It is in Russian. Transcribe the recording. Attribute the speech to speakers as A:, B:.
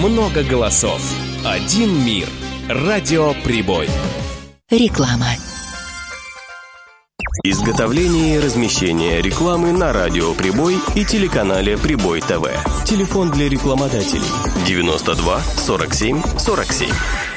A: много голосов. Один мир. Радио Прибой.
B: Реклама.
C: Изготовление и размещение рекламы на радио Прибой и телеканале Прибой ТВ. Телефон для рекламодателей 92 47 47.